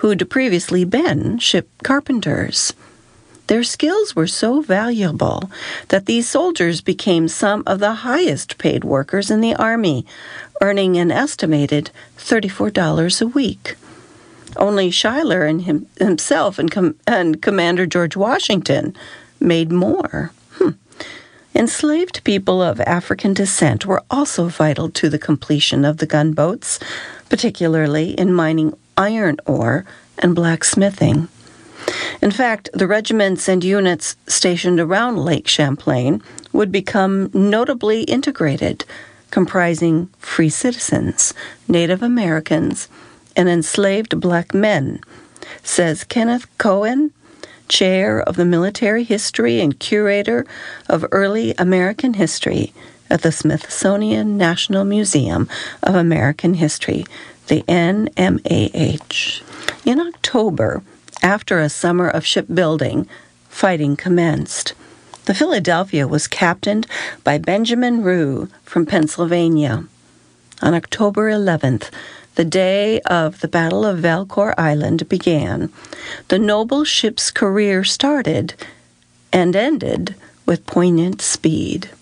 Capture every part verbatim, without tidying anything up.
who'd previously been ship carpenters. Their skills were so valuable that these soldiers became some of the highest-paid workers in the Army, earning an estimated thirty-four dollars a week. Only Schuyler and him, himself and, com- and Commander George Washington made more. Hmm. Enslaved people of African descent were also vital to the completion of the gunboats, particularly in mining iron ore and blacksmithing. In fact, the regiments and units stationed around Lake Champlain would become notably integrated, comprising free citizens, Native Americans, and enslaved black men, says Kenneth Cohen, chair of the Military History and curator of Early American History at the Smithsonian National Museum of American History, the N M A H. In October, after a summer of shipbuilding, fighting commenced. The Philadelphia was captained by Benjamin Rue from Pennsylvania. On October eleventh, the day of the Battle of Valcour Island began. The noble ship's career started and ended with poignant speed.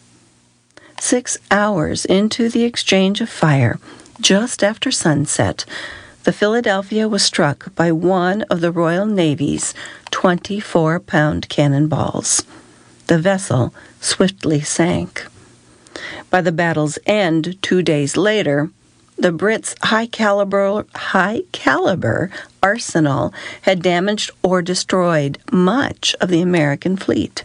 Six hours into the exchange of fire, just after sunset, the Philadelphia was struck by one of the Royal Navy's twenty-four pound cannonballs. The vessel swiftly sank. By the battle's end, two days later, the Brits' high-caliber, high-caliber arsenal had damaged or destroyed much of the American fleet.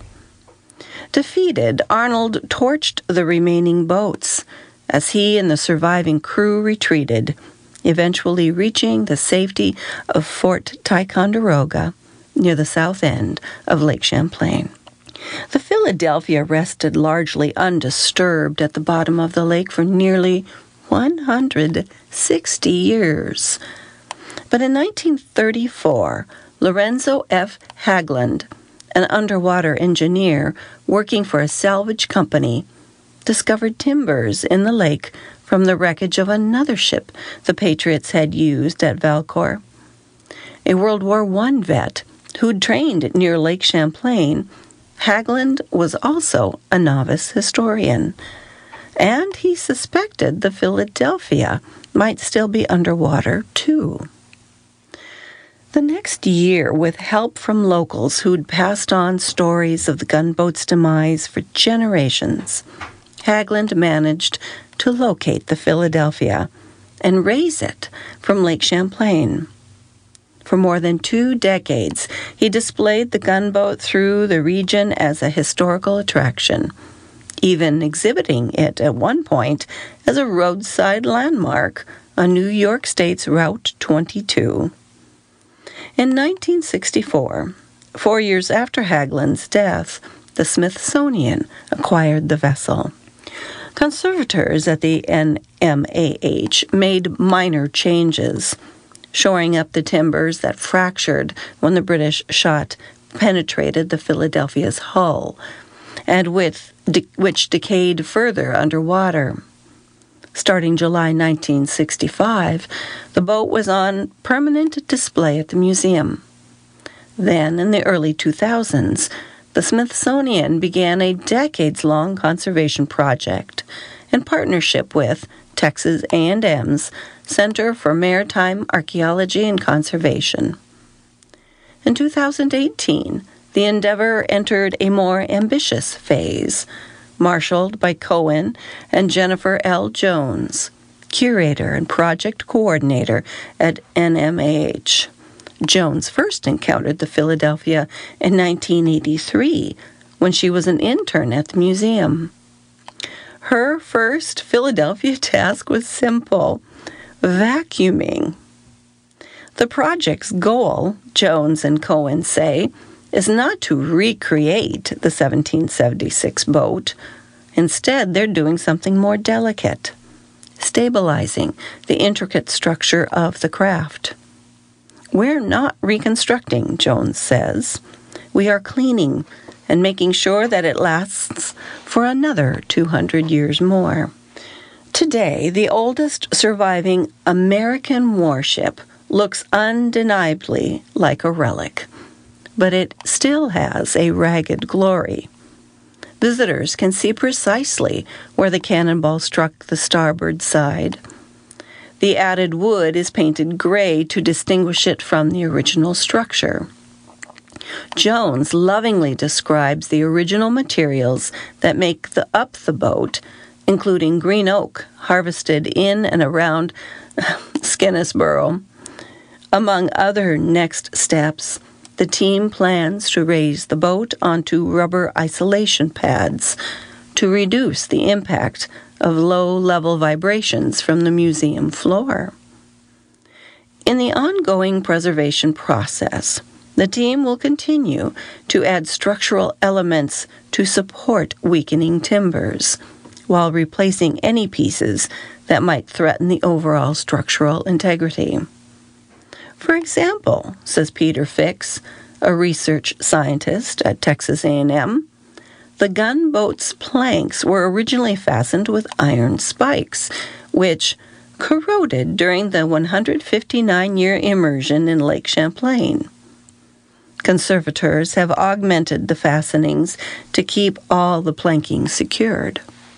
Defeated, Arnold torched the remaining boats as he and the surviving crew retreated, eventually reaching the safety of Fort Ticonderoga near the south end of Lake Champlain. The Philadelphia rested largely undisturbed at the bottom of the lake for nearly one hundred sixty years. But in nineteen thirty-four, Lorenzo F. Haglund, an underwater engineer working for a salvage company, discovered timbers in the lake from the wreckage of another ship the Patriots had used at Valcour. A World War One vet who'd trained near Lake Champlain, Haglund was also a novice historian, and he suspected the Philadelphia might still be underwater, too. The next year, with help from locals who'd passed on stories of the gunboat's demise for generations, Haglund managed to locate the Philadelphia and raise it from Lake Champlain. For more than two decades, he displayed the gunboat through the region as a historical attraction, even exhibiting it at one point as a roadside landmark on New York State's Route twenty-two. In nineteen sixty-four, four years after Haglund's death, the Smithsonian acquired the vessel. Conservators at the N M A H made minor changes, shoring up the timbers that fractured when the British shot penetrated the Philadelphia's hull, and with, de- which decayed further underwater. Starting July nineteen sixty-five, the boat was on permanent display at the museum. Then, in the early two thousands, the Smithsonian began a decades-long conservation project in partnership with Texas A and M's Center for Maritime Archaeology and Conservation. In two thousand eighteen, the endeavor entered a more ambitious phase, marshaled by Cohen and Jennifer L. Jones, curator and project coordinator at N M A H. Jones first encountered the Philadelphia in nineteen eighty-three when she was an intern at the museum. Her first Philadelphia task was simple: vacuuming. The project's goal, Jones and Cohen say, is not to recreate the seventeen seventy-six boat. Instead, they're doing something more delicate, stabilizing the intricate structure of the craft. We're not reconstructing, Jones says. We are cleaning and making sure that it lasts for another two hundred years more. Today, the oldest surviving American warship looks undeniably like a relic, but it still has a ragged glory. Visitors can see precisely where the cannonball struck the starboard side. The added wood is painted gray to distinguish it from the original structure. Jones lovingly describes the original materials that make the, up the boat, including green oak harvested in and around Skenesborough. Among other next steps, the team plans to raise the boat onto rubber isolation pads to reduce the impact of low-level vibrations from the museum floor. In the ongoing preservation process, the team will continue to add structural elements to support weakening timbers, while replacing any pieces that might threaten the overall structural integrity. For example, says Peter Fix, a research scientist at Texas A and M, the gunboat's planks were originally fastened with iron spikes, which corroded during the one hundred fifty-nine year immersion in Lake Champlain. Conservators have augmented the fastenings to keep all the planking secured.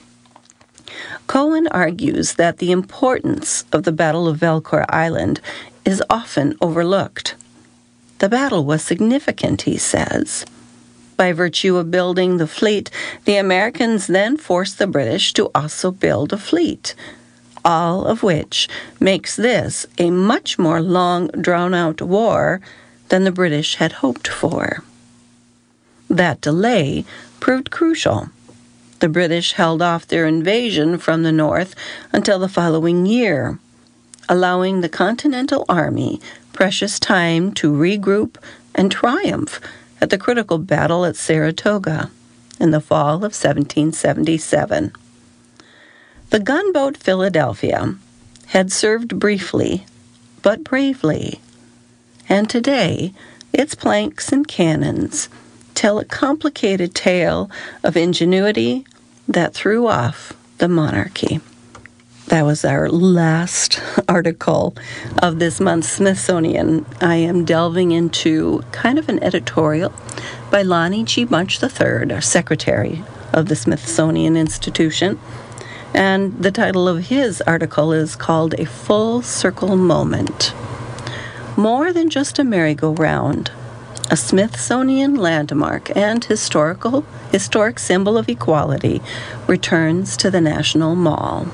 Cohen argues that the importance of the Battle of Valcour Island is often overlooked. The battle was significant, he says. By virtue of building the fleet, the Americans then forced the British to also build a fleet, all of which makes this a much more long, drawn-out war than the British had hoped for. That delay proved crucial. The British held off their invasion from the north until the following year, allowing the Continental Army precious time to regroup and triumph at the critical battle at Saratoga in the fall of seventeen seventy-seven. The gunboat Philadelphia had served briefly, but bravely, and today its planks and cannons tell a complicated tale of ingenuity that threw off the monarchy. That was our last article of this month's Smithsonian. I am delving into kind of an editorial by Lonnie G. Bunch the third, our secretary of the Smithsonian Institution. And the title of his article is called A Full Circle Moment. More than just a merry-go-round, a Smithsonian landmark and historical historic symbol of equality returns to the National Mall.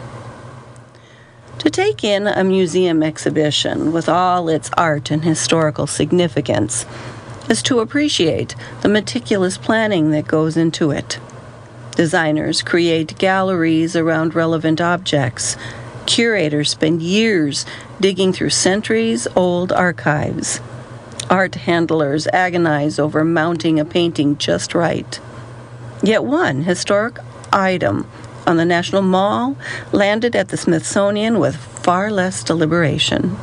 To take in a museum exhibition with all its art and historical significance is to appreciate the meticulous planning that goes into it. Designers create galleries around relevant objects. Curators spend years digging through centuries-old archives. Art handlers agonize over mounting a painting just right. Yet one historic item on the National Mall landed at the Smithsonian with far less deliberation.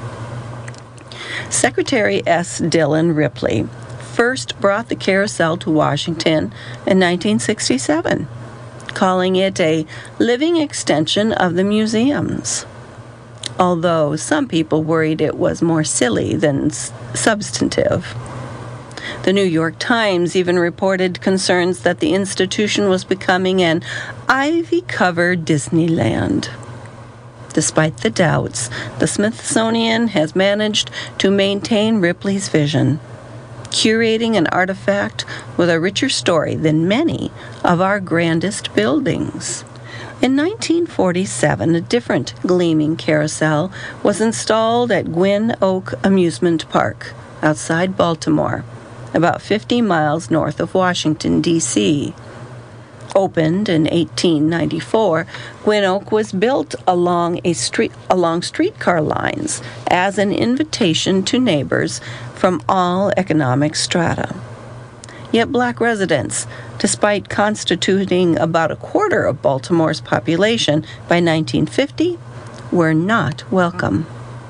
Secretary S. Dillon Ripley first brought the carousel to Washington in nineteen sixty-seven, calling it a living extension of the museums, although some people worried it was more silly than s- substantive. The New York Times even reported concerns that the institution was becoming an ivy-covered Disneyland. Despite the doubts, the Smithsonian has managed to maintain Ripley's vision, curating an artifact with a richer story than many of our grandest buildings. In nineteen forty-seven, a different gleaming carousel was installed at Gwyn Oak Amusement Park outside Baltimore, about fifty miles north of Washington, D C Opened in eighteen ninety-four, Gwyn Oak was built along a street along streetcar lines as an invitation to neighbors from all economic strata. Yet black residents, despite constituting about a quarter of Baltimore's population by nineteen fifty, were not welcome.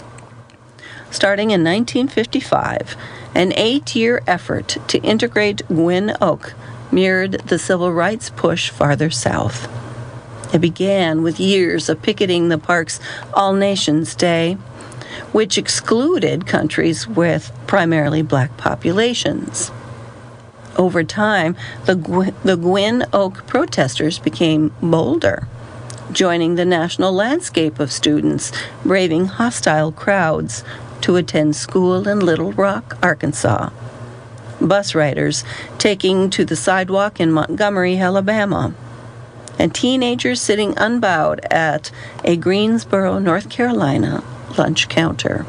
Starting in nineteen fifty-five, an eight-year effort to integrate Gwyn Oak mirrored the civil rights push farther south. It began with years of picketing the park's All Nations Day, which excluded countries with primarily black populations. Over time, the, Gw- the Gwyn Oak protesters became bolder, joining the national landscape of students braving hostile crowds to attend school in Little Rock, Arkansas. Bus riders taking to the sidewalk in Montgomery, Alabama, and teenagers sitting unbowed at a Greensboro, North Carolina lunch counter.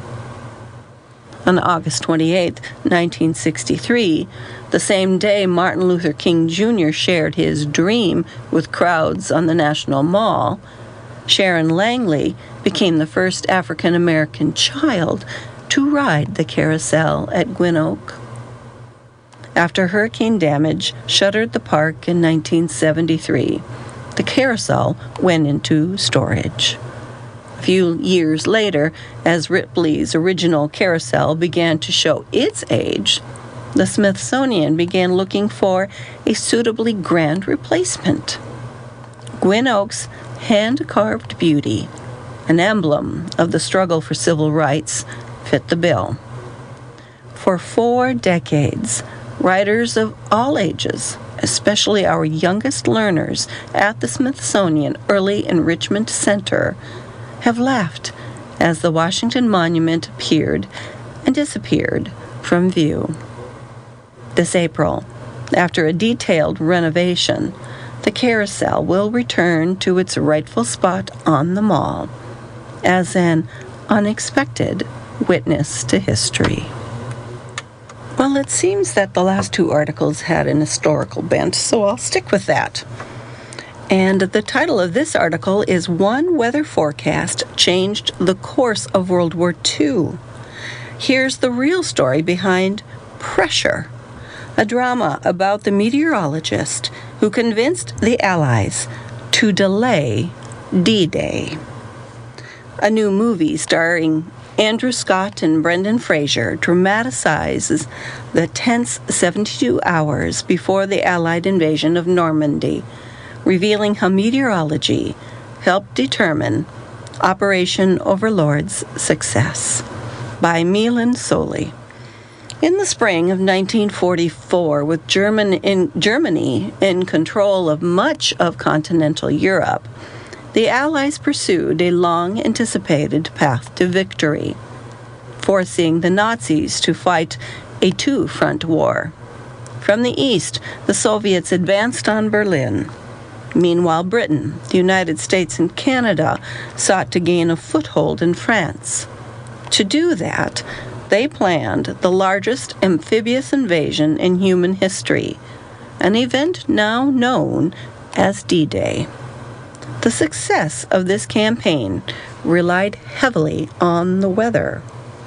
On August twenty-eighth, nineteen sixty-three, the same day Martin Luther King Junior shared his dream with crowds on the National Mall, Sharon Langley became the first African-American child to ride the carousel at Gwyn Oak. After hurricane damage shuttered the park in nineteen seventy-three, the carousel went into storage. A few years later, as Ripley's original carousel began to show its age, the Smithsonian began looking for a suitably grand replacement. Gwyn Oak's hand-carved beauty, an emblem of the struggle for civil rights, fit the bill. For four decades, writers of all ages, especially our youngest learners at the Smithsonian Early Enrichment Center, have laughed as the Washington Monument appeared and disappeared from view. This April, after a detailed renovation, the carousel will return to its rightful spot on the mall as an unexpected witness to history. Well, it seems that the last two articles had an historical bent, so I'll stick with that. And the title of this article is One Weather Forecast Changed the Course of World War Two. Here's the real story behind Pressure, a drama about the meteorologist who convinced the Allies to delay D-Day. A new movie starring Andrew Scott and Brendan Fraser dramatizes the tense seventy-two hours before the Allied invasion of Normandy, revealing how meteorology helped determine Operation Overlord's success. By Milan Soli. In the spring of nineteen forty-four, with German in, Germany in control of much of continental Europe, the Allies pursued a long-anticipated path to victory, forcing the Nazis to fight a two-front war. From the east, the Soviets advanced on Berlin. Meanwhile, Britain, the United States, and Canada sought to gain a foothold in France. To do that, they planned the largest amphibious invasion in human history, an event now known as D-Day. The success of this campaign relied heavily on the weather.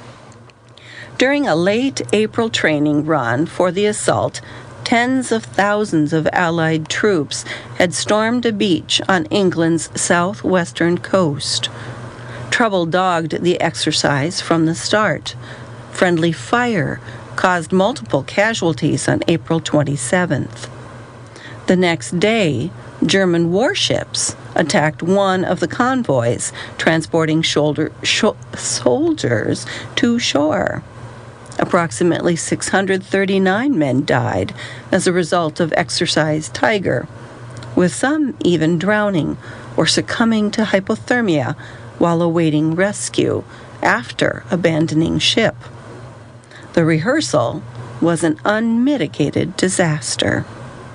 During a late April training run for the assault, tens of thousands of Allied troops had stormed a beach on England's southwestern coast. Trouble dogged the exercise from the start. Friendly fire caused multiple casualties on April twenty-seventh. The next day, German warships attacked one of the convoys transporting shoulder, sh- soldiers to shore. Approximately six hundred thirty-nine men died as a result of Exercise Tiger, with some even drowning or succumbing to hypothermia while awaiting rescue after abandoning ship. The rehearsal was an unmitigated disaster.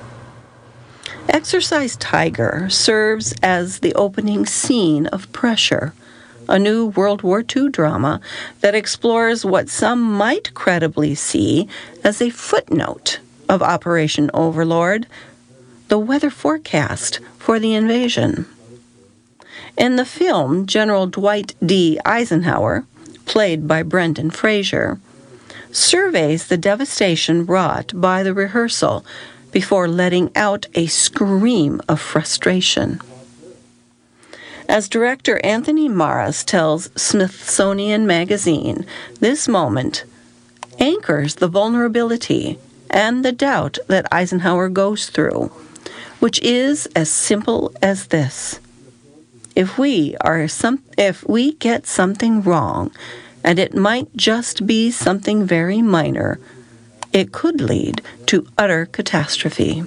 Exercise Tiger serves as the opening scene of Pressure, a new World War Two drama that explores what some might credibly see as a footnote of Operation Overlord, the weather forecast for the invasion. In the film, General Dwight D. Eisenhower, played by Brendan Fraser, surveys the devastation wrought by the rehearsal before letting out a scream of frustration. As director Anthony Maras tells Smithsonian Magazine, this moment anchors the vulnerability and the doubt that Eisenhower goes through, which is as simple as this. If we are some if we get something wrong, and it might just be something very minor. It could lead to utter catastrophe.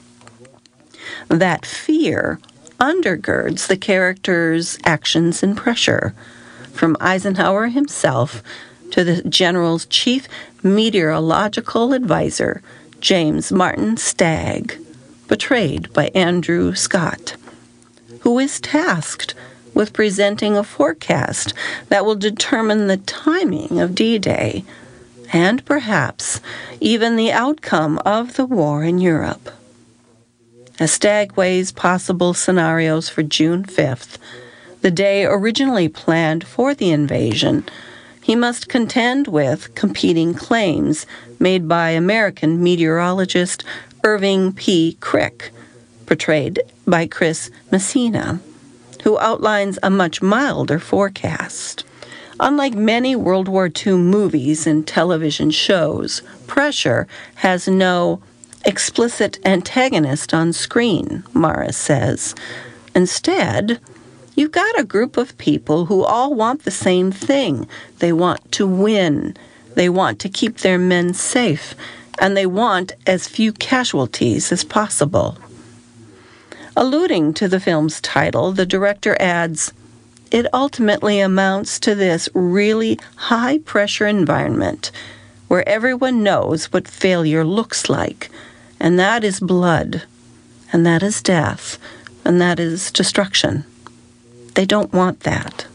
That fear undergirds the character's actions and pressure, from Eisenhower himself to the general's chief meteorological advisor, James Martin Stagg, portrayed by Andrew Scott, who is tasked with presenting a forecast that will determine the timing of D-Day and perhaps even the outcome of the war in Europe. As Stagg weighs possible scenarios for June fifth, the day originally planned for the invasion, he must contend with competing claims made by American meteorologist Irving P. Crick, portrayed by Chris Messina, who outlines a much milder forecast. Unlike many World War Two movies and television shows, Pressure has no explicit antagonist on screen, Mara says. Instead, you've got a group of people who all want the same thing. They want to win. They want to keep their men safe. And they want as few casualties as possible. Alluding to the film's title, the director adds, "It ultimately amounts to this really high-pressure environment where everyone knows what failure looks like, and that is blood, and that is death, and that is destruction. They don't want that."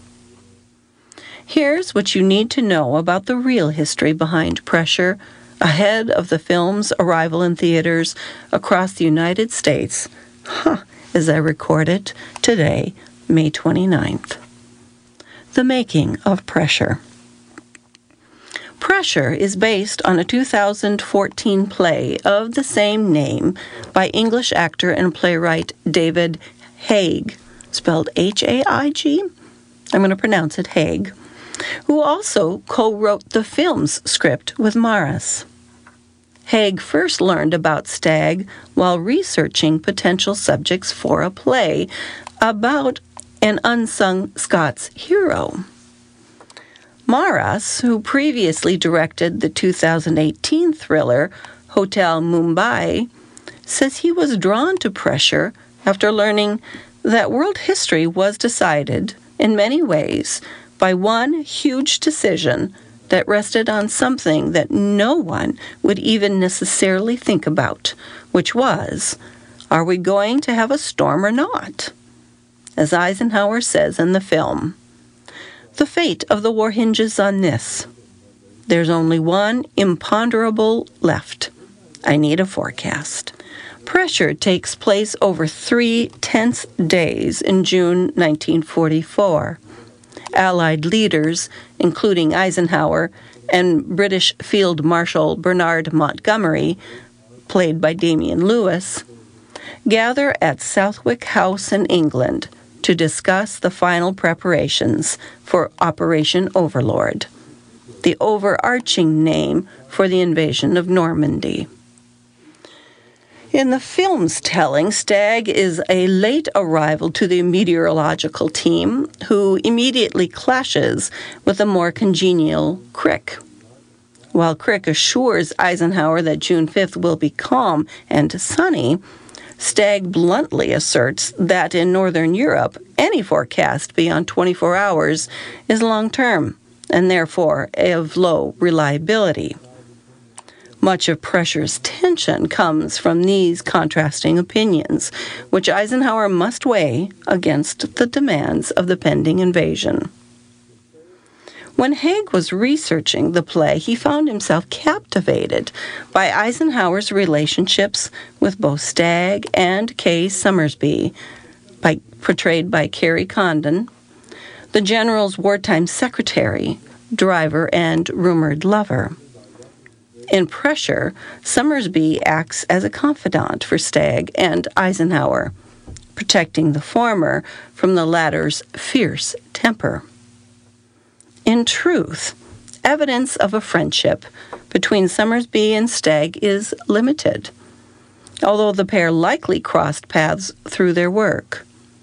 Here's what you need to know about the real history behind Pressure ahead of the film's arrival in theaters across the United States, huh, as I record it today, May twenty-ninth. The making of Pressure. Pressure is based on a two thousand fourteen play of the same name by English actor and playwright David Haig, spelled H A I G. I'm going to pronounce it Haig, who also co-wrote the film's script with Maras. Haig first learned about Stagg while researching potential subjects for a play about an unsung Scots hero. Maras, who previously directed the two thousand eighteen thriller Hotel Mumbai, says he was drawn to Pressure after learning that world history was decided, in many ways, by one huge decision that rested on something that no one would even necessarily think about, which was, are we going to have a storm or not? As Eisenhower says in the film, "The fate of the war hinges on this. There's only one imponderable left. I need a forecast." Pressure takes place over three tense days in June nineteen forty-four. Allied leaders, including Eisenhower and British Field Marshal Bernard Montgomery, played by Damian Lewis, gather at Southwick House in England to discuss the final preparations for Operation Overlord, the overarching name for the invasion of Normandy. In the film's telling, Stagg is a late arrival to the meteorological team who immediately clashes with a more congenial Crick. While Crick assures Eisenhower that June fifth will be calm and sunny, Stagg bluntly asserts that in Northern Europe, any forecast beyond twenty-four hours is long-term and therefore of low reliability. Much of Pressure's tension comes from these contrasting opinions, which Eisenhower must weigh against the demands of the pending invasion. When Haig was researching the play, he found himself captivated by Eisenhower's relationships with both Stagg and Kay Summersby, by, portrayed by Carrie Condon, the general's wartime secretary, driver, and rumored lover. In Pressure, Summersby acts as a confidant for Stagg and Eisenhower, protecting the former from the latter's fierce temper. In truth, evidence of a friendship between Summersby and Stagg is limited, although the pair likely crossed paths through their work.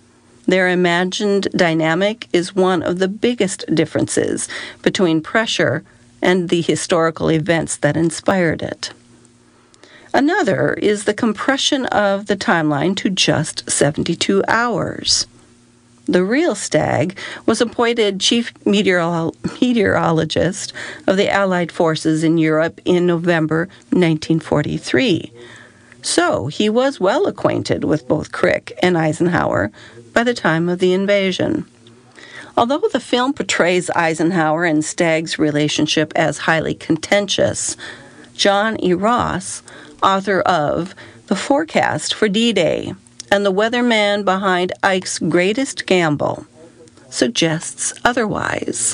Their imagined dynamic is one of the biggest differences between pressure and the historical events that inspired it. Another is the compression of the timeline to just seventy-two hours. The real Stagg was appointed chief meteorolo- meteorologist of the Allied forces in Europe in November nineteen forty-three. So he was well acquainted with both Crick and Eisenhower by the time of the invasion. Although the film portrays Eisenhower and Stagg's relationship as highly contentious, John E. Ross, author of The Forecast for D-Day and the weatherman behind Ike's Greatest Gamble, suggests otherwise.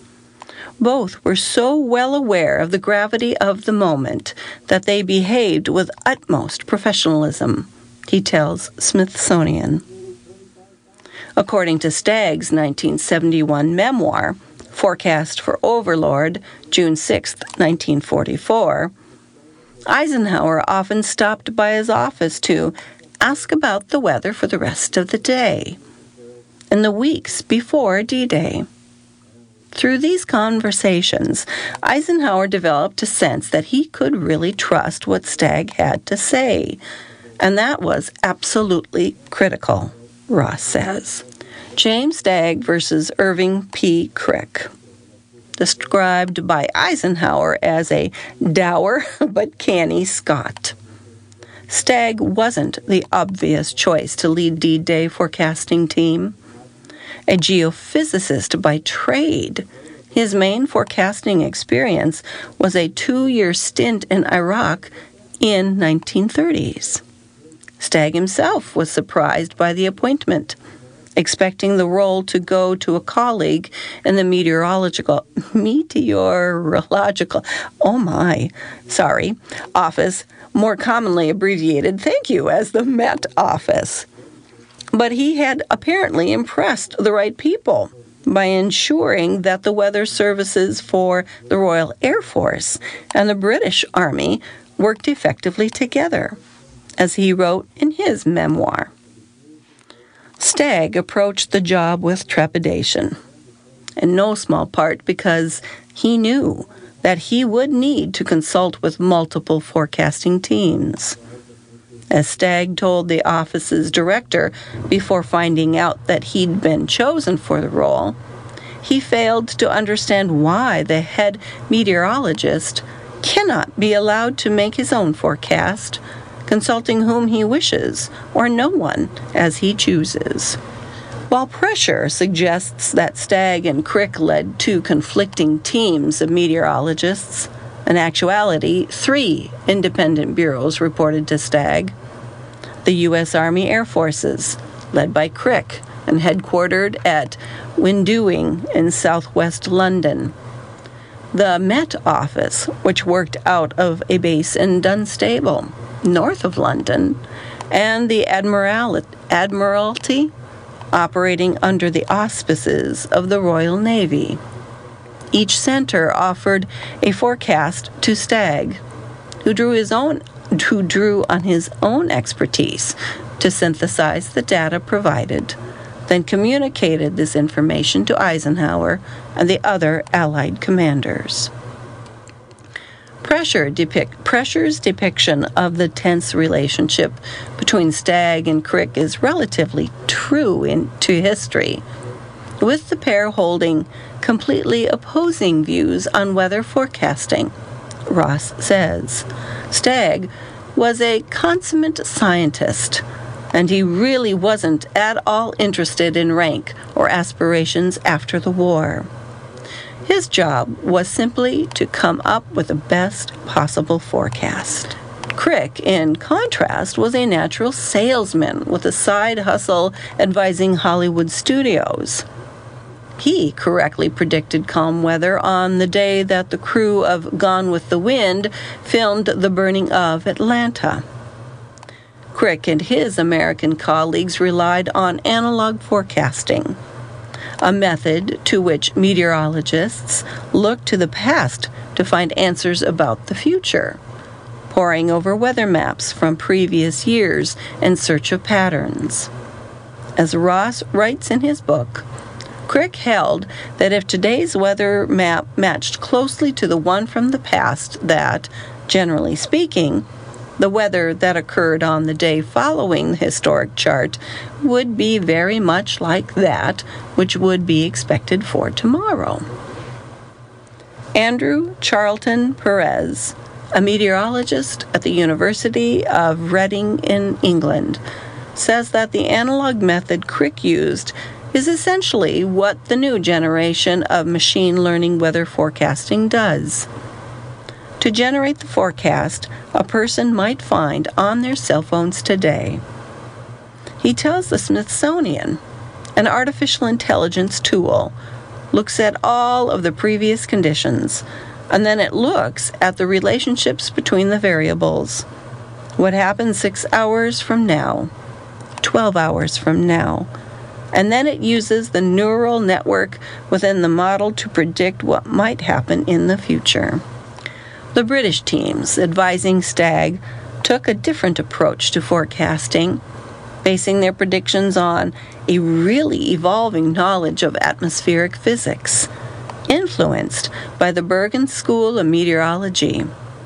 Both were so well aware of the gravity of the moment that they behaved with utmost professionalism, he tells Smithsonian. According to Stagg's nineteen seventy-one memoir, Forecast for Overlord, June sixth, nineteen forty-four, Eisenhower often stopped by his office to ask about the weather for the rest of the day, in the weeks before D-Day. Through these conversations, Eisenhower developed a sense that he could really trust what Stagg had to say, and that was absolutely critical, Ross says. James Stagg versus Irving P. Crick, described by Eisenhower as a dour but canny Scot. Stagg wasn't the obvious choice to lead D-Day forecasting team. A geophysicist by trade, his main forecasting experience was a two-year stint in Iraq in nineteen thirties. Stagg himself was surprised by the appointment, expecting the role to go to a colleague in the meteorological, meteorological, oh my, sorry, office, more commonly abbreviated, thank you, as the Met Office. But he had apparently impressed the right people by ensuring that the weather services for the Royal Air Force and the British Army worked effectively together, as he wrote in his memoir. Stagg approached the job with trepidation, in no small part because he knew that he would need to consult with multiple forecasting teams. As Stagg told the office's director before finding out that he'd been chosen for the role, he failed to understand why the head meteorologist cannot be allowed to make his own forecast, consulting whom he wishes, or no one as he chooses. While pressure suggests that Stagg and Crick led two conflicting teams of meteorologists, in actuality, three independent bureaus reported to Stagg. The U S Army Air Forces, led by Crick and headquartered at Windewing in southwest London. The Met Office, which worked out of a base in Dunstable, north of London, and the Admiral- Admiralty, operating under the auspices of the Royal Navy. Each center offered a forecast to Stagg, who drew his own who drew on his own expertise to synthesize the data provided, then communicated this information to Eisenhower and the other Allied commanders. Pressure depict, pressure's depiction of the tense relationship between Stagg and Crick is relatively true in, to history, with the pair holding completely opposing views on weather forecasting. Ross says Stagg was a consummate scientist, and he really wasn't at all interested in rank or aspirations after the war. His job was simply to come up with the best possible forecast. Crick, in contrast, was a natural salesman with a side hustle advising Hollywood studios. He correctly predicted calm weather on the day that the crew of Gone with the Wind filmed the burning of Atlanta. Crick and his American colleagues relied on analog forecasting, a method to which meteorologists look to the past to find answers about the future, poring over weather maps from previous years in search of patterns. As Ross writes in his book, Crick held that if today's weather map matched closely to the one from the past, that, generally speaking, the weather that occurred on the day following the historic chart would be very much like that which would be expected for tomorrow. Andrew Charlton Perez, a meteorologist at the University of Reading in England, says that the analog method Crick used is essentially what the new generation of machine learning weather forecasting does. To generate the forecast, a person might find on their cell phones today. He tells the Smithsonian an artificial intelligence tool looks at all of the previous conditions, and then it looks at the relationships between the variables. What happens six hours from now, twelve hours from now, and then it uses the neural network within the model to predict what might happen in the future. The British teams advising STAG took a different approach to forecasting, basing their predictions on a really evolving knowledge of atmospheric physics, influenced by the Bergen School of Meteorology.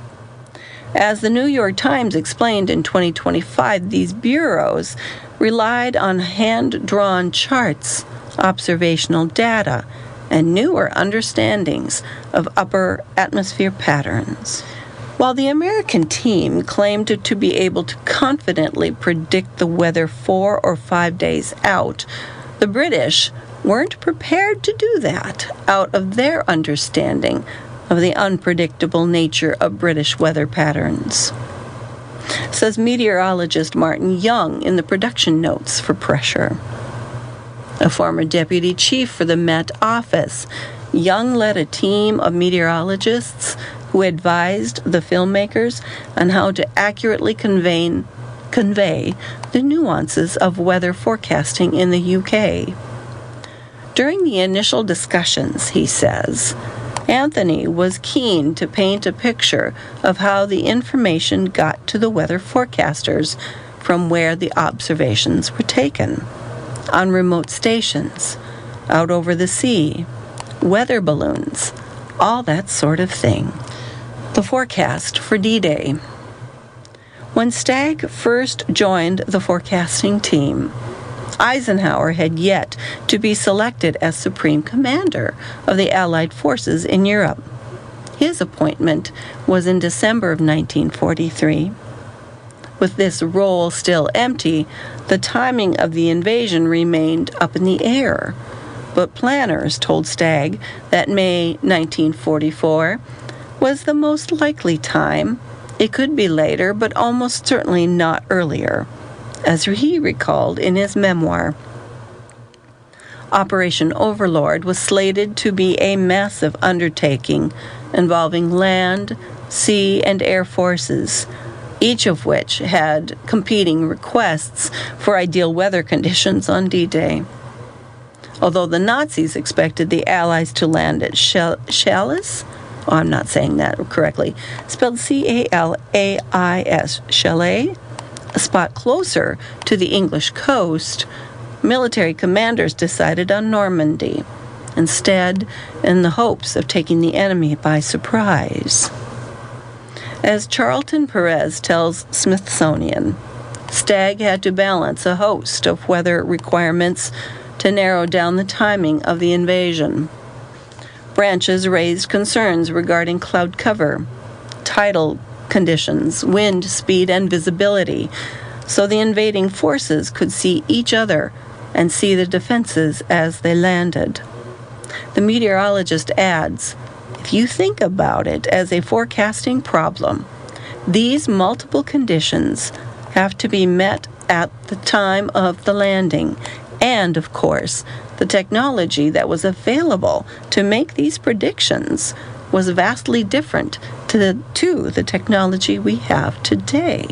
As the New York Times explained in twenty twenty-five, these bureaus relied on hand-drawn charts, observational data, and newer understandings of upper atmosphere patterns. While the American team claimed to be able to confidently predict the weather four or five days out, the British weren't prepared to do that out of their understanding of the unpredictable nature of British weather patterns. Says meteorologist Martin Young in the production notes for Pressure. A former deputy chief for the Met Office, Young led a team of meteorologists who advised the filmmakers on how to accurately convey, convey the nuances of weather forecasting in the U K. During the initial discussions, he says, Anthony was keen to paint a picture of how the information got to the weather forecasters from where the observations were taken. On remote stations, out over the sea, weather balloons, all that sort of thing. The forecast for D-Day. When STAG first joined the forecasting team, Eisenhower had yet to be selected as Supreme Commander of the Allied forces in Europe. His appointment was in December of nineteen forty-three. With this role still empty, the timing of the invasion remained up in the air. But planners told STAG that May nineteen forty-four was the most likely time. It could be later, but almost certainly not earlier, as he recalled in his memoir. Operation Overlord was slated to be a massive undertaking involving land, sea, and air forces, each of which had competing requests for ideal weather conditions on D-Day. Although the Nazis expected the Allies to land at Chalais, oh, I'm not saying that correctly, spelled C A L A I S, Chalais, a spot closer to the English coast, military commanders decided on Normandy, instead in the hopes of taking the enemy by surprise. As Charlton Perez tells Smithsonian, STAG had to balance a host of weather requirements to narrow down the timing of the invasion. Branches raised concerns regarding cloud cover, tidal conditions, wind speed, and visibility, so the invading forces could see each other and see the defenses as they landed. The meteorologist adds, if you think about it as a forecasting problem, these multiple conditions have to be met at the time of the landing, and, of course, the technology that was available to make these predictions was vastly different to the, to the technology we have today.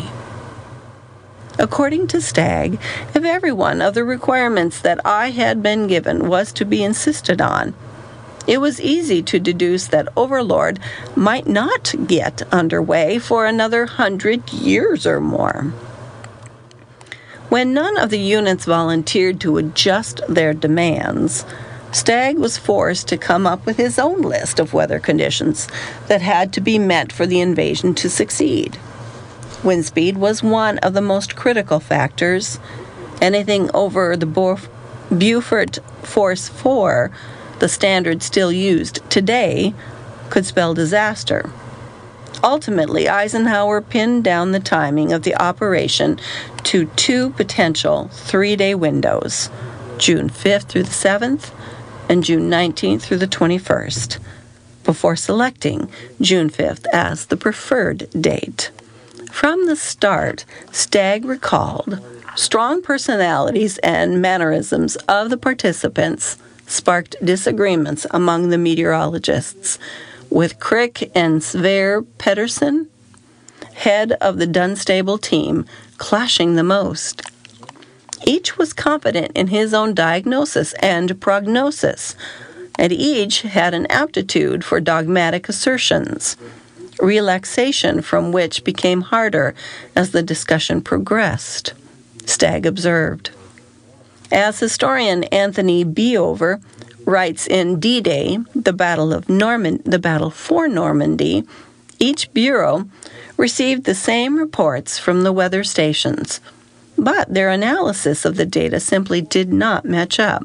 According to STAG, if every one of the requirements that I had been given was to be insisted on, it was easy to deduce that Overlord might not get underway for another hundred years or more. When none of the units volunteered to adjust their demands, Stagg was forced to come up with his own list of weather conditions that had to be met for the invasion to succeed. Wind speed was one of the most critical factors. Anything over the Beaufort Force four, the standard still used today, could spell disaster. Ultimately, Eisenhower pinned down the timing of the operation to two potential three-day windows, June fifth through the seventh and June nineteenth through the twenty-first, before selecting June fifth as the preferred date. From the start, Stagg recalled strong personalities and mannerisms of the participants sparked disagreements among the meteorologists, with Crick and Sverre Pedersen, head of the Dunstable team, clashing the most. Each was confident in his own diagnosis and prognosis, and each had an aptitude for dogmatic assertions, relaxation from which became harder as the discussion progressed, Stagg observed. As historian Anthony Beover writes in D-Day, the Battle of Norman- the Battle for Normandy, each bureau received the same reports from the weather stations, but their analysis of the data simply did not match up.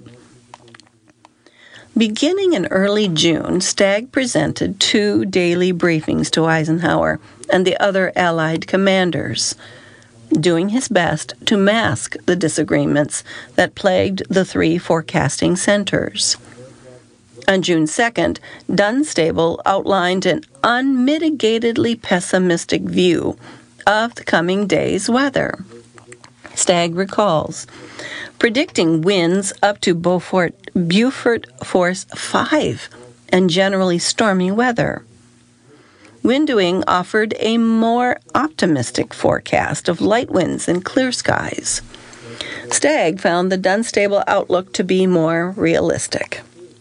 Beginning in early June, Stagg presented two daily briefings to Eisenhower and the other Allied commanders, doing his best to mask the disagreements that plagued the three forecasting centers. On June second, Dunstable outlined an unmitigatedly pessimistic view of the coming day's weather. Stagg recalls predicting winds up to Beaufort, Beaufort Force five and generally stormy weather. Windowing offered a more optimistic forecast of light winds and clear skies. Stagg found the Dunstable outlook to be more realistic.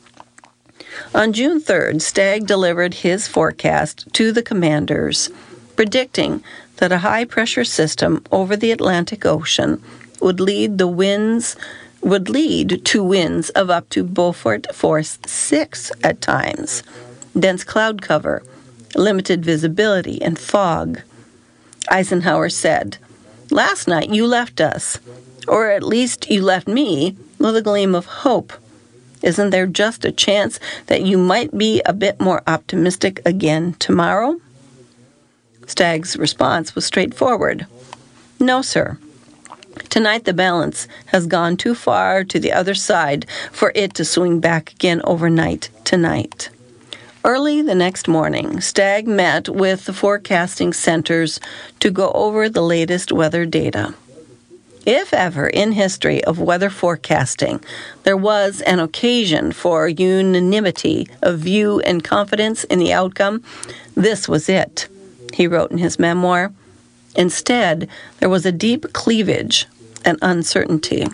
On June third, Stagg delivered his forecast to the commanders, predicting that a high-pressure system over the Atlantic Ocean would lead the winds would lead to winds of up to Beaufort Force six at times, dense cloud cover, limited visibility, and fog. Eisenhower said, "Last night you left us, or at least you left me, with a gleam of hope. Isn't there just a chance that you might be a bit more optimistic again tomorrow?" Stagg's response was straightforward. "No, sir. Tonight the balance has gone too far to the other side for it to swing back again overnight tonight." Early the next morning, Stagg met with the forecasting centers to go over the latest weather data. If ever in history of weather forecasting there was an occasion for unanimity of view and confidence in the outcome, this was it, he wrote in his memoir. Instead, there was a deep cleavage and uncertainty.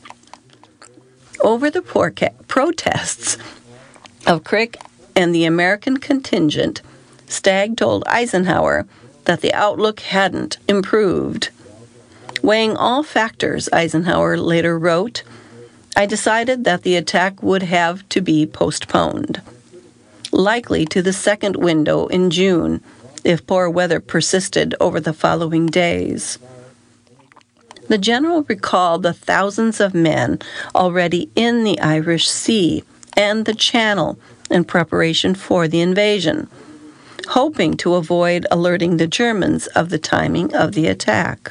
Over the porca- protests of Crick and the American contingent, Stagg told Eisenhower that the outlook hadn't improved. Weighing all factors, Eisenhower later wrote, "I decided that the attack would have to be postponed, likely to the second window in June, if poor weather persisted over the following days." The general recalled the thousands of men already in the Irish Sea and the Channel in preparation for the invasion, hoping to avoid alerting the Germans of the timing of the attack.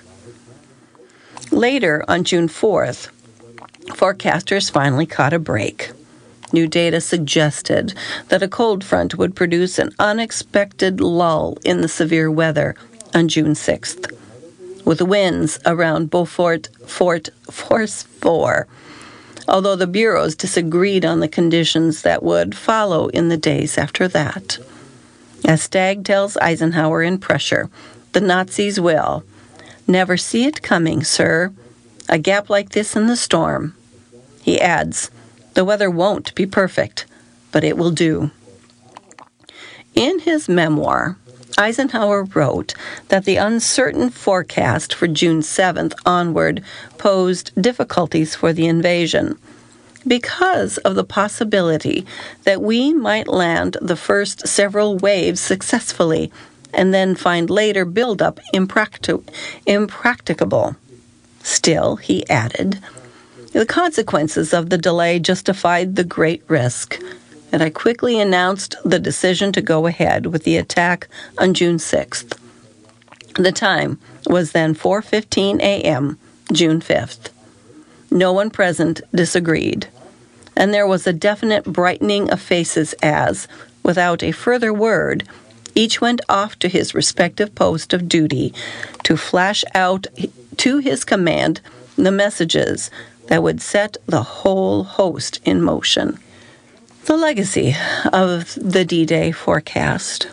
Later, on June fourth, forecasters finally caught a break. New data suggested that a cold front would produce an unexpected lull in the severe weather on June sixth, with winds around Beaufort Fort Force four, although the bureaus disagreed on the conditions that would follow in the days after that. As Stagg tells Eisenhower in Pressure, the Nazis will never see it coming, sir. A gap like this in the storm. He adds, the weather won't be perfect, but it will do. In his memoir, Eisenhower wrote that the uncertain forecast for June seventh onward posed difficulties for the invasion because of the possibility that we might land the first several waves successfully and then find later buildup impracti- impracticable. Still, he added, the consequences of the delay justified the great risk, and I quickly announced the decision to go ahead with the attack on June sixth. The time was then four fifteen a.m., June fifth. No one present disagreed, and there was a definite brightening of faces as, without a further word, each went off to his respective post of duty to flash out to his command the messages that would set the whole host in motion. The legacy of the D-Day forecast.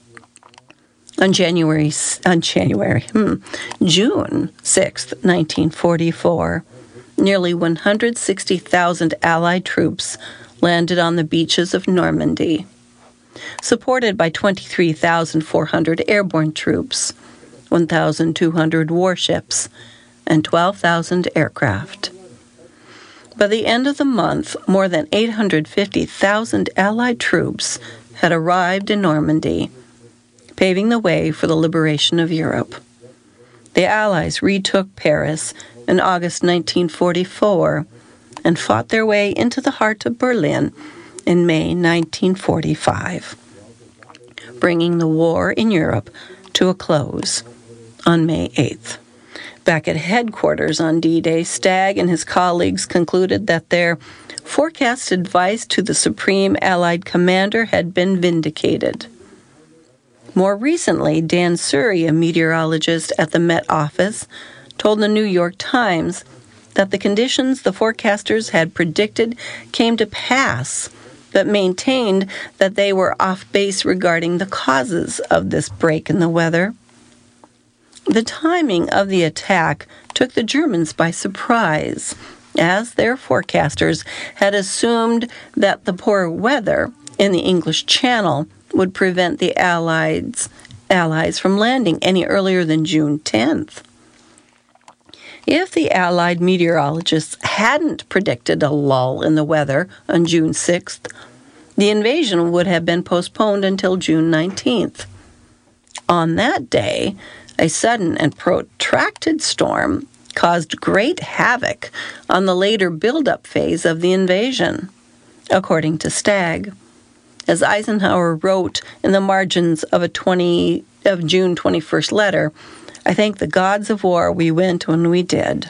On January, on January, hmm, June sixth, nineteen forty-four, nearly one hundred sixty thousand Allied troops landed on the beaches of Normandy, supported by twenty-three thousand four hundred airborne troops, one thousand two hundred warships, and twelve thousand aircraft. By the end of the month, more than eight hundred fifty thousand Allied troops had arrived in Normandy, paving the way for the liberation of Europe. The Allies retook Paris in August nineteen forty-four and fought their way into the heart of Berlin in May nineteen forty-five, bringing the war in Europe to a close on May eighth. Back at headquarters on D-Day, Stagg and his colleagues concluded that their forecast advice to the Supreme Allied Commander had been vindicated. More recently, Dan Surrey, a meteorologist at the Met Office, told the New York Times that the conditions the forecasters had predicted came to pass, but maintained that they were off base regarding the causes of this break in the weather. The timing of the attack took the Germans by surprise, as their forecasters had assumed that the poor weather in the English Channel would prevent the Allies, Allies from landing any earlier than June tenth. If the Allied meteorologists hadn't predicted a lull in the weather on June sixth, the invasion would have been postponed until June nineteenth. On that day, a sudden and protracted storm caused great havoc on the later build-up phase of the invasion, according to Stagg. As Eisenhower wrote in the margins of a twenty of June twenty-first letter, I thank the gods of war we went when we did.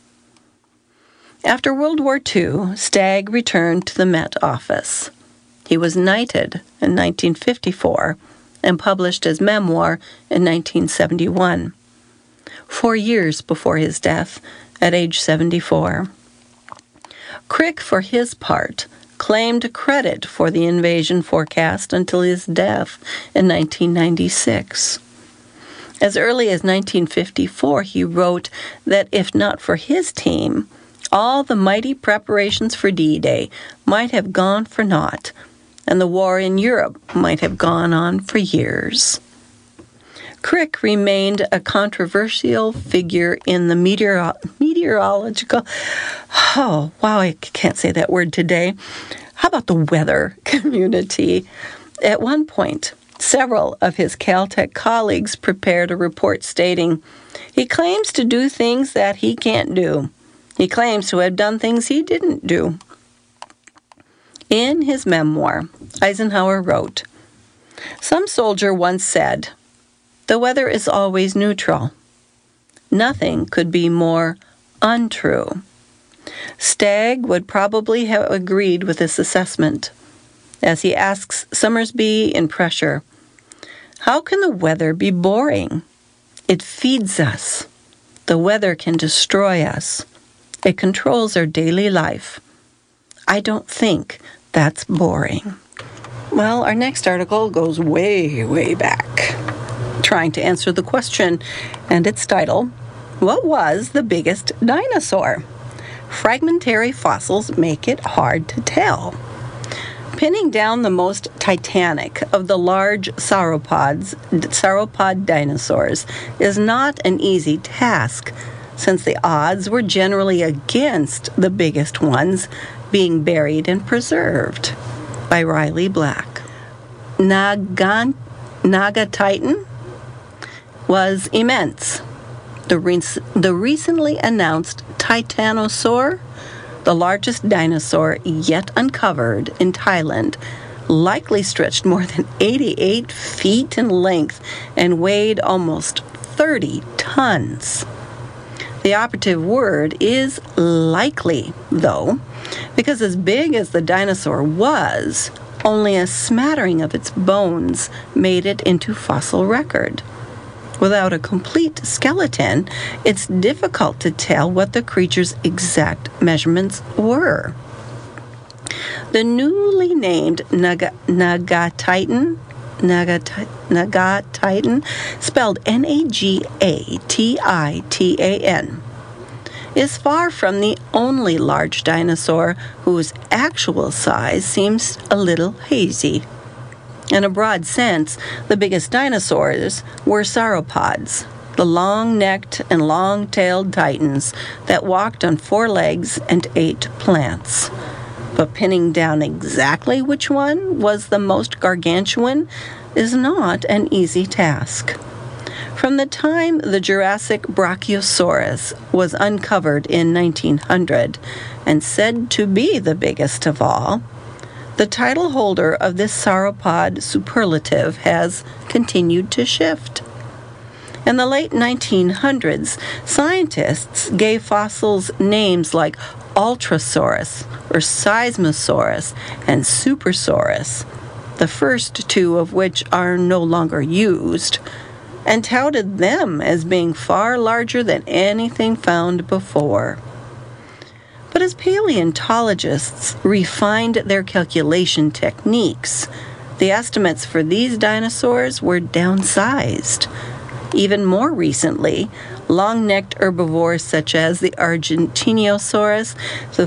After World War Two, Stagg returned to the Met Office. He was knighted in nineteen fifty-four and published his memoir in nineteen seventy-one, four years before his death at age seventy-four. Crick, for his part, claimed credit for the invasion forecast until his death in nineteen ninety-six. As early as nineteen fifty-four, he wrote that if not for his team, all the mighty preparations for D-Day might have gone for naught, and the war in Europe might have gone on for years. Crick remained a controversial figure in the meteoro- meteorological, oh, wow, I can't say that word today. How about the weather community? At one point, several of his Caltech colleagues prepared a report stating, he claims to do things that he can't do. He claims to have done things he didn't do. In his memoir, Eisenhower wrote, some soldier once said, the weather is always neutral. Nothing could be more untrue. Stagg would probably have agreed with this assessment, as he asks Summersby in Pressure, how can the weather be boring? It feeds us. The weather can destroy us. It controls our daily life. I don't think that's boring. Well, our next article goes way, way back, trying to answer the question, and its title, what was the biggest dinosaur? Fragmentary fossils make it hard to tell. Pinning down the most titanic of the large sauropods, sauropod dinosaurs is not an easy task, since the odds were generally against the biggest ones being buried and preserved. By Riley Black. Nagan, Naga Titan was immense. The, rec- the recently announced Titanosaur, the largest dinosaur yet uncovered in Thailand, likely stretched more than eighty-eight feet in length and weighed almost thirty tons. The operative word is likely, though, because as big as the dinosaur was, only a smattering of its bones made it into fossil record. Without a complete skeleton, it's difficult to tell what the creature's exact measurements were. The newly named Naga, Naga Titan, Naga, Naga Titan, spelled N A G A T I T A N, is far from the only large dinosaur whose actual size seems a little hazy. In a broad sense, the biggest dinosaurs were sauropods, the long-necked and long-tailed titans that walked on four legs and ate plants. But pinning down exactly which one was the most gargantuan is not an easy task. From the time the Jurassic Brachiosaurus was uncovered in nineteen hundred and said to be the biggest of all, the title holder of this sauropod superlative has continued to shift. In the late nineteen hundreds, scientists gave fossils names like Ultrasaurus or Seismosaurus and Supersaurus, the first two of which are no longer used, and touted them as being far larger than anything found before. But as paleontologists refined their calculation techniques, the estimates for these dinosaurs were downsized. Even more recently, long-necked herbivores such as the Argentinosaurus, the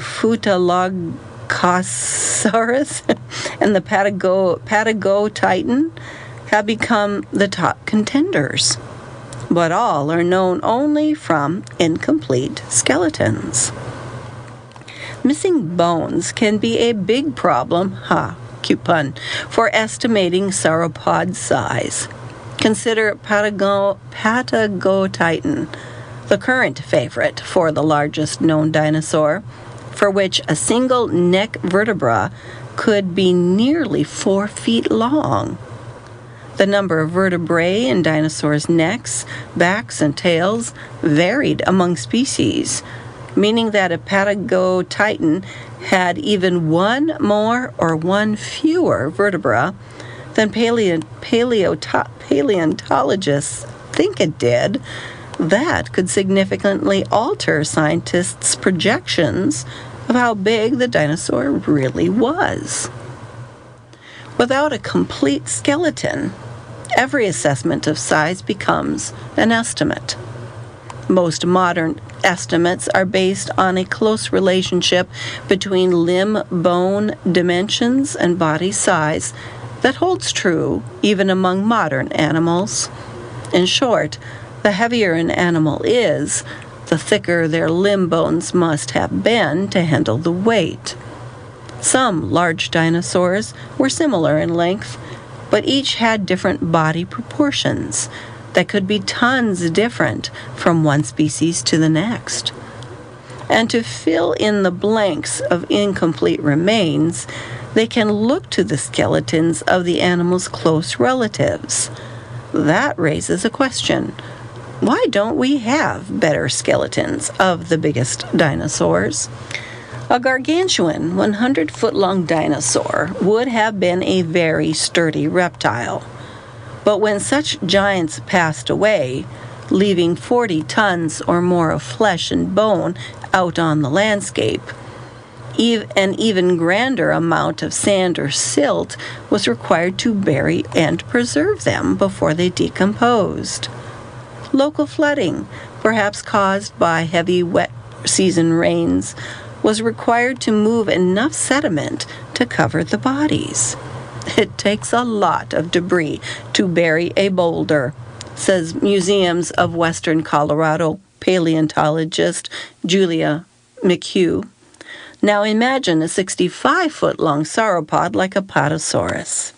Futalogosaurus, and the Patago, Patago Titan have become the top contenders. But all are known only from incomplete skeletons. Missing bones can be a big problem, ha, cute pun, for estimating sauropod size. Consider Patago, Patago Titan, the current favorite for the largest known dinosaur, for which a single neck vertebra could be nearly four feet long. The number of vertebrae in dinosaurs' necks, backs, and tails varied among species, meaning that a Patago Titan had even one more or one fewer vertebra than paleo, paleo, paleontologists think it did. That could significantly alter scientists' projections of how big the dinosaur really was. Without a complete skeleton, every assessment of size becomes an estimate. Most modern estimates are based on a close relationship between limb-bone dimensions and body size that holds true even among modern animals. In short, the heavier an animal is, the thicker their limb bones must have been to handle the weight. Some large dinosaurs were similar in length, but each had different body proportions that could be tons different from one species to the next. And to fill in the blanks of incomplete remains, they can look to the skeletons of the animal's close relatives. That raises a question. Why don't we have better skeletons of the biggest dinosaurs? A gargantuan one hundred foot long dinosaur would have been a very sturdy reptile. But when such giants passed away, leaving forty tons or more of flesh and bone out on the landscape, an even grander amount of sand or silt was required to bury and preserve them before they decomposed. Local flooding, perhaps caused by heavy wet season rains, was required to move enough sediment to cover the bodies. It takes a lot of debris to bury a boulder, says Museums of Western Colorado paleontologist Julia McHugh. Now imagine a sixty-five-foot-long sauropod like Apatosaurus.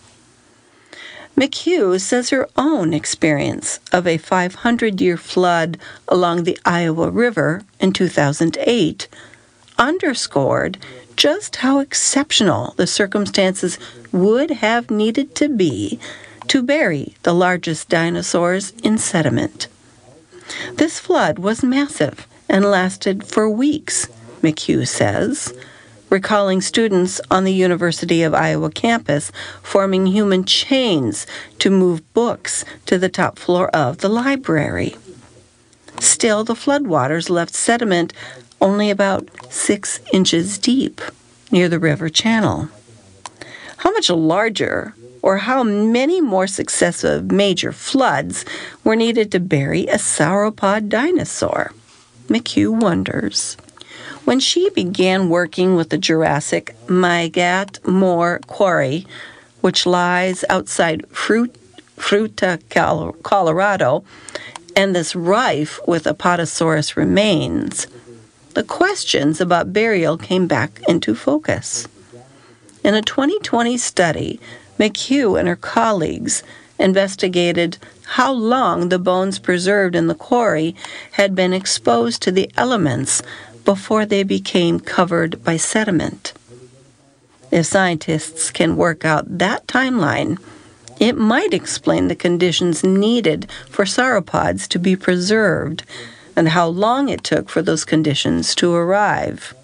McHugh says her own experience of a five hundred year flood along the Iowa River in two thousand eight underscored just how exceptional the circumstances would have needed to be to bury the largest dinosaurs in sediment. This flood was massive and lasted for weeks, McHugh says, recalling students on the University of Iowa campus forming human chains to move books to the top floor of the library. Still, the floodwaters left sediment only about six inches deep near the river channel. How much larger or how many more successive major floods were needed to bury a sauropod dinosaur? McHugh wonders. When she began working with the Jurassic Mygat Moor Quarry, which lies outside Fruit, Fruita, Colorado, and is rife with Apatosaurus remains, the questions about burial came back into focus. In a twenty twenty study, McHugh and her colleagues investigated how long the bones preserved in the quarry had been exposed to the elements before they became covered by sediment. If scientists can work out that timeline, it might explain the conditions needed for sauropods to be preserved and how long it took for those conditions to arrive.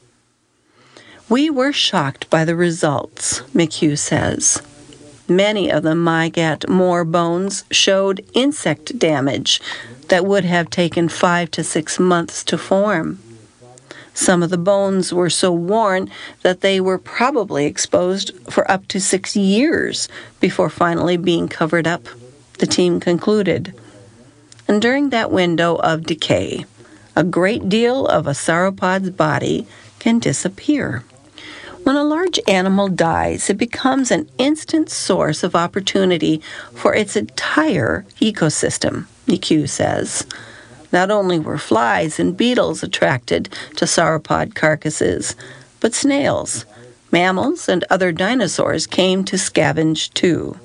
We were shocked by the results, McHugh says. Many of the Mygat Moor bones showed insect damage that would have taken five to six months to form. Some of the bones were so worn that they were probably exposed for up to six years before finally being covered up, the team concluded. And during that window of decay, a great deal of a sauropod's body can disappear. When a large animal dies, it becomes an instant source of opportunity for its entire ecosystem, McHugh says. Not only were flies and beetles attracted to sauropod carcasses, but snails, mammals, and other dinosaurs came to scavenge too.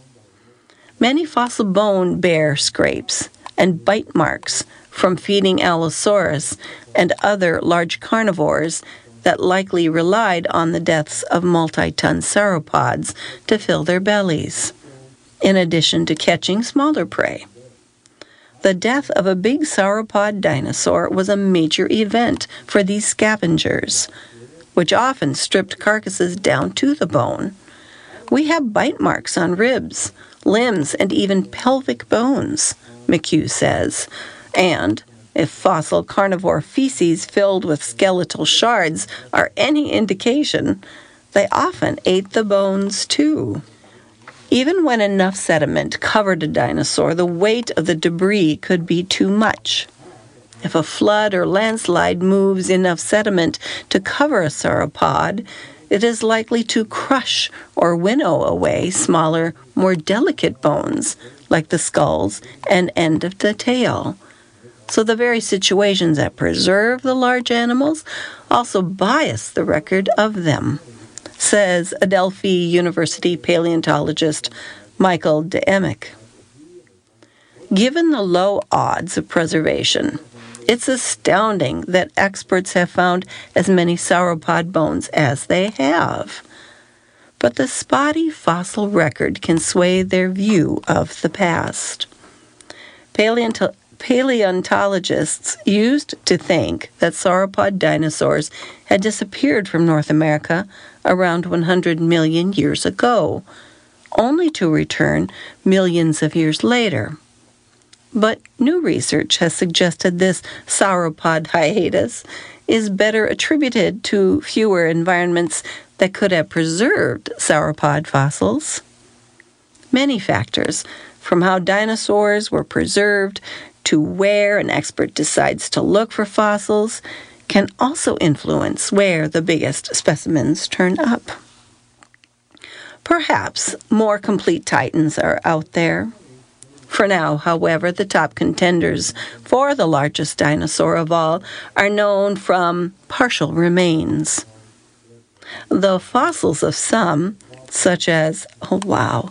Many fossil bone bear scrapes and bite marks from feeding Allosaurus and other large carnivores that likely relied on the deaths of multi-ton sauropods to fill their bellies, in addition to catching smaller prey. The death of a big sauropod dinosaur was a major event for these scavengers, which often stripped carcasses down to the bone. We have bite marks on ribs, limbs, and even pelvic bones, McHugh says, and if fossil carnivore feces filled with skeletal shards are any indication, they often ate the bones too. Even when enough sediment covered a dinosaur, the weight of the debris could be too much. If a flood or landslide moves enough sediment to cover a sauropod, it is likely to crush or winnow away smaller, more delicate bones, like the skulls and end of the tail. So the very situations that preserve the large animals also bias the record of them, says Adelphi University paleontologist Michael Deemick. Given the low odds of preservation, it's astounding that experts have found as many sauropod bones as they have. But the spotty fossil record can sway their view of the past. Paleonto- Paleontologists used to think that sauropod dinosaurs had disappeared from North America around one hundred million years ago, only to return millions of years later. But new research has suggested this sauropod hiatus is better attributed to fewer environments that could have preserved sauropod fossils. Many factors, from how dinosaurs were preserved to where an expert decides to look for fossils, can also influence where the biggest specimens turn up. Perhaps more complete titans are out there. For now, however, the top contenders for the largest dinosaur of all are known from partial remains. The fossils of some, such as, oh wow,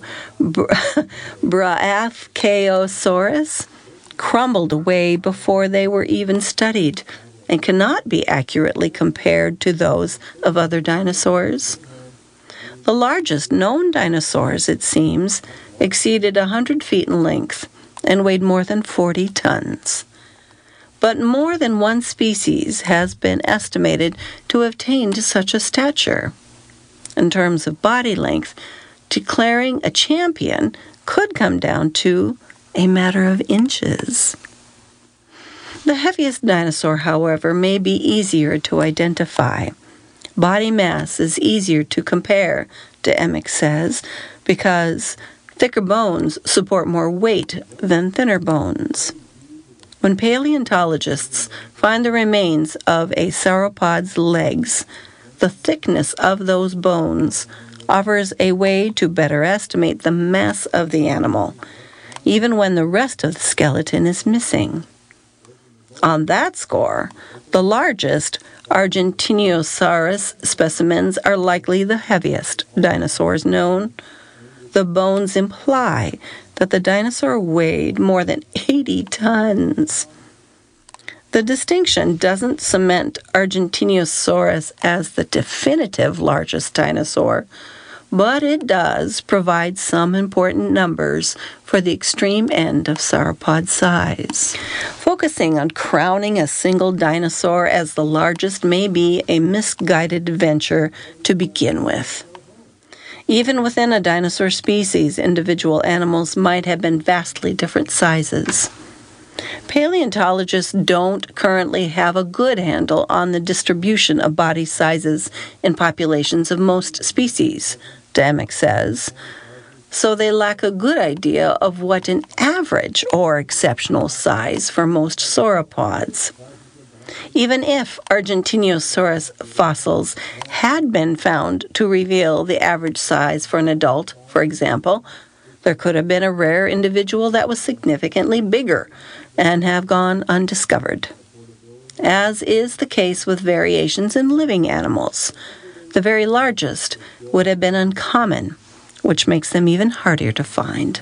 Brachiosaurus, crumbled away before they were even studied and cannot be accurately compared to those of other dinosaurs. The largest known dinosaurs, it seems, exceeded one hundred feet in length and weighed more than forty tons. But more than one species has been estimated to have attained such a stature. In terms of body length, declaring a champion could come down to a matter of inches. The heaviest dinosaur, however, may be easier to identify. Body mass is easier to compare, Demick says, because thicker bones support more weight than thinner bones. When paleontologists find the remains of a sauropod's legs, the thickness of those bones offers a way to better estimate the mass of the animal, even when the rest of the skeleton is missing. On that score, the largest Argentinosaurus specimens are likely the heaviest dinosaurs known. The bones imply that the dinosaur weighed more than eighty tons. The distinction doesn't cement Argentinosaurus as the definitive largest dinosaur, but it does provide some important numbers for the extreme end of sauropod size. Focusing on crowning a single dinosaur as the largest may be a misguided venture to begin with. Even within a dinosaur species, individual animals might have been vastly different sizes. Paleontologists don't currently have a good handle on the distribution of body sizes in populations of most species, Demick says, so they lack a good idea of what an average or exceptional size for most sauropods. Even if Argentinosaurus fossils had been found to reveal the average size for an adult, for example, there could have been a rare individual that was significantly bigger and have gone undiscovered. As is the case with variations in living animals, the very largest would have been uncommon, which makes them even harder to find.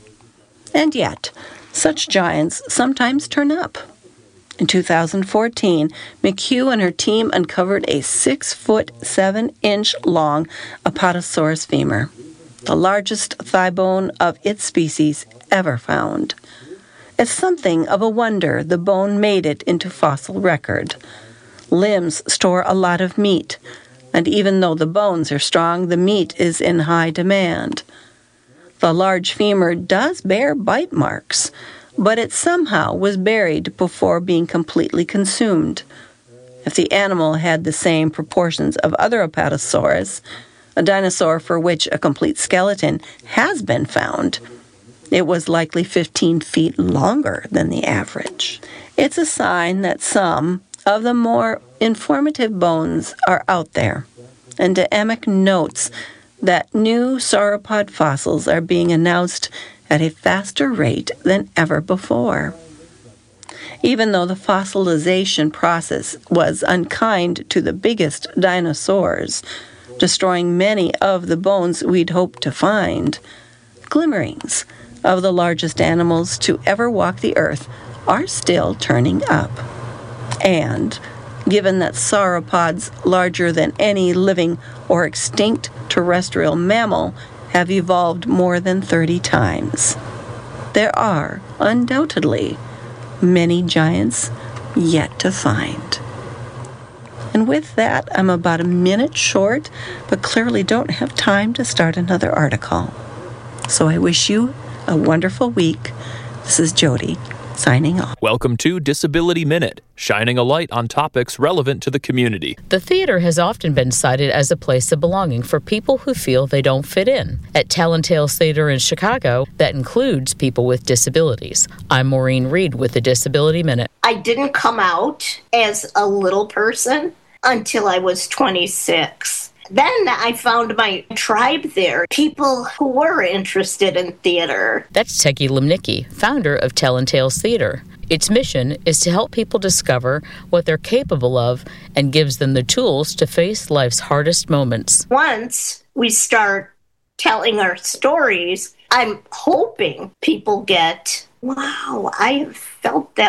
And yet, such giants sometimes turn up. In two thousand fourteen, McHugh and her team uncovered a six foot seven inch long Apatosaurus femur, the largest thigh bone of its species ever found. It's something of a wonder the bone made it into fossil record. Limbs store a lot of meat, and even though the bones are strong, the meat is in high demand. The large femur does bear bite marks, but it somehow was buried before being completely consumed. If the animal had the same proportions of other Apatosaurus, a dinosaur for which a complete skeleton has been found, it was likely fifteen feet longer than the average. It's a sign that some of the more informative bones are out there, and Demick notes that new sauropod fossils are being announced at a faster rate than ever before. Even though the fossilization process was unkind to the biggest dinosaurs, destroying many of the bones we'd hoped to find, glimmerings of the largest animals to ever walk the earth are still turning up. And, given that sauropods larger than any living or extinct terrestrial mammal have evolved more than thirty times, there are, undoubtedly, many giants yet to find. And with that, I'm about a minute short, but clearly don't have time to start another article. So I wish you a wonderful week. This is Jody, signing off. Welcome to Disability Minute, shining a light on topics relevant to the community. The theater has often been cited as a place of belonging for people who feel they don't fit in. At Talon Tales Theater in Chicago, that includes people with disabilities. I'm Maureen Reed with the Disability Minute. I didn't come out as a little person until I was twenty-six. Then I found my tribe there, people who were interested in theater. That's Teki Limnicki, founder of Tell and Tales Theater. Its mission is to help people discover what they're capable of and gives them the tools to face life's hardest moments. Once we start telling our stories, I'm hoping people get, wow, I felt that